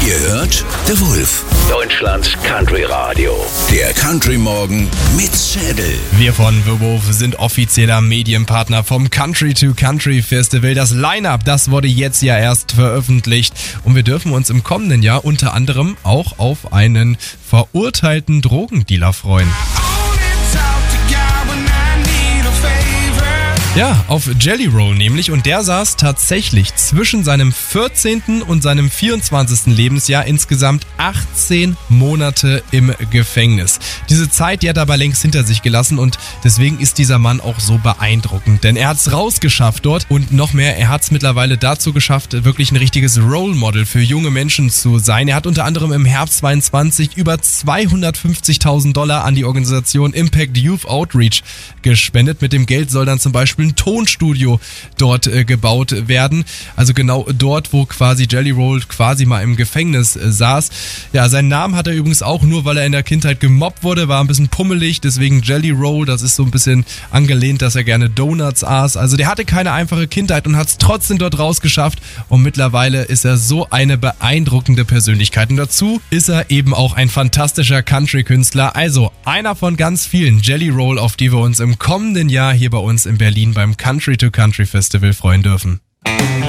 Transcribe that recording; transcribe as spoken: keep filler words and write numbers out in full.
Ihr hört The Wolf, Deutschlands Country Radio. Der Country Morgen mit Schädel. Wir von The Wolf sind offizieller Medienpartner vom Country to Country Festival. Das Line-Up, das wurde jetzt ja erst veröffentlicht. Und wir dürfen uns im kommenden Jahr unter anderem auch auf einen verurteilten Drogendealer freuen. Ja, auf Jelly Roll nämlich, und der saß tatsächlich zwischen seinem vierzehnten und seinem vierundzwanzigsten Lebensjahr insgesamt achtzehn Monate im Gefängnis. Diese Zeit, die hat er aber längst hinter sich gelassen, und deswegen ist dieser Mann auch so beeindruckend, denn er hat's rausgeschafft dort, und noch mehr, er hat's mittlerweile dazu geschafft, wirklich ein richtiges Role Model für junge Menschen zu sein. Er hat unter anderem im Herbst zweiundzwanzig über zweihundertfünfzigtausend Dollar an die Organisation Impact Youth Outreach gespendet. Mit dem Geld soll dann zum Beispiel ein Tonstudio dort äh, gebaut werden. Also genau dort, wo quasi Jelly Roll quasi mal im Gefängnis äh, saß. Ja, seinen Namen hat er übrigens auch nur, weil er in der Kindheit gemobbt wurde, war ein bisschen pummelig, deswegen Jelly Roll. Das ist so ein bisschen angelehnt, dass er gerne Donuts aß. Also der hatte keine einfache Kindheit und hat es trotzdem dort rausgeschafft, und mittlerweile ist er so eine beeindruckende Persönlichkeit. Und dazu ist er eben auch ein fantastischer Country-Künstler. Also einer von ganz vielen, Jelly Roll, auf die wir uns im kommenden Jahr hier bei uns in Berlin beim Country to Country Festival freuen dürfen.